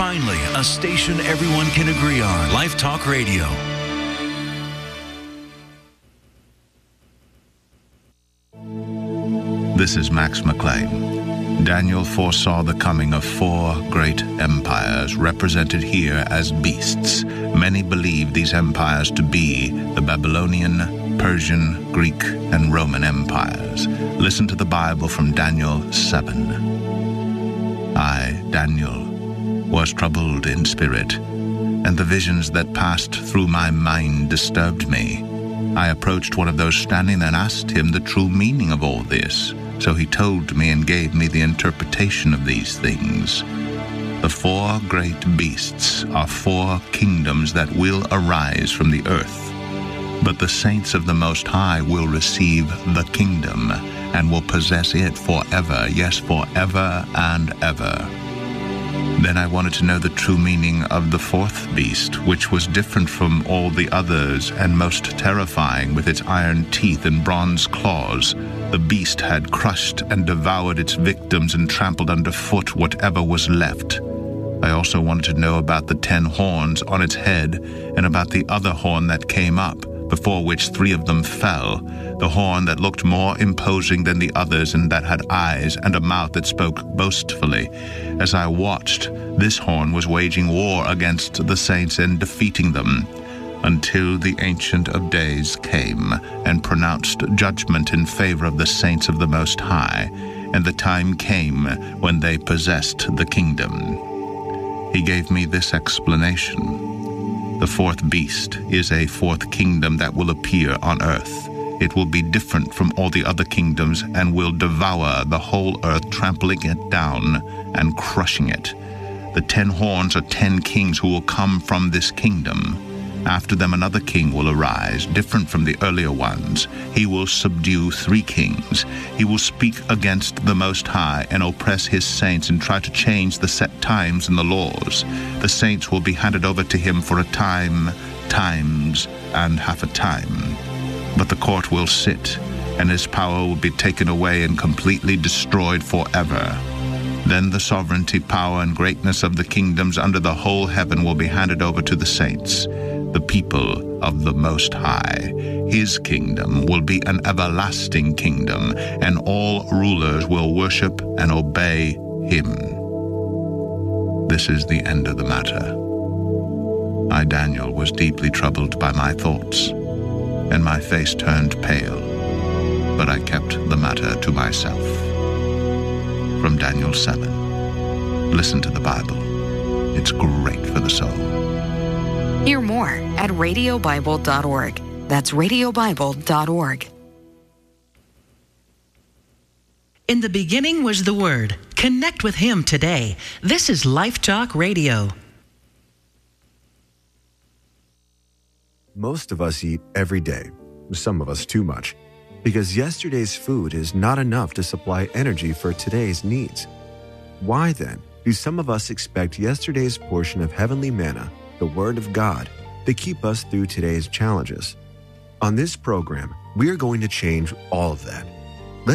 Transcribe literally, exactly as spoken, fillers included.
Finally, a station everyone can agree on. Life Talk Radio. This is Max McLean. Daniel foresaw the coming of four great empires represented here as beasts. Many believe these empires to be the Babylonian, Persian, Greek, and Roman empires. Listen to the Bible from Daniel seven. I, Daniel, was troubled in spirit, and the visions that passed through my mind disturbed me. I approached one of those standing and asked him the true meaning of all this. So he told me and gave me the interpretation of these things. The four great beasts are four kingdoms that will arise from the earth. But the saints of the Most High will receive the kingdom and will possess it forever, yes, forever and ever. Then I wanted to know the true meaning of the fourth beast, which was different from all the others and most terrifying with its iron teeth and bronze claws. The beast had crushed and devoured its victims and trampled underfoot whatever was left. I also wanted to know about the ten horns on its head and about the other horn that came up, before which three of them fell, the horn that looked more imposing than the others and that had eyes and a mouth that spoke boastfully. As I watched, this horn was waging war against the saints and defeating them, until the Ancient of Days came and pronounced judgment in favor of the saints of the Most High, and the time came when they possessed the kingdom. He gave me this explanation. The fourth beast is a fourth kingdom that will appear on earth. It will be different from all the other kingdoms and will devour the whole earth, trampling it down and crushing it. The ten horns are ten kings who will come from this kingdom. After them another king will arise, different from the earlier ones. He will subdue three kings. He will speak against the Most High and oppress his saints and try to change the set times and the laws. The saints will be handed over to him for a time, times, and half a time. But the court will sit, and his power will be taken away and completely destroyed forever. Then the sovereignty, power, and greatness of the kingdoms under the whole heaven will be handed over to the saints, the people of the Most High. His kingdom will be an everlasting kingdom, and all rulers will worship and obey him. This is the end of the matter. I, Daniel, was deeply troubled by my thoughts, and my face turned pale, but I kept the matter to myself. From Daniel seven. Listen to the Bible. It's great for the soul. Hear more at radio bible dot org. That's radio bible dot org. In the beginning was the Word. Connect with Him today. This is Life Talk Radio. Most of us eat every day, some of us too much, because yesterday's food is not enough to supply energy for today's needs. Why then do some of us expect yesterday's portion of heavenly manna, the Word of God, to keep us through today's challenges? On this program, we are going to change all of that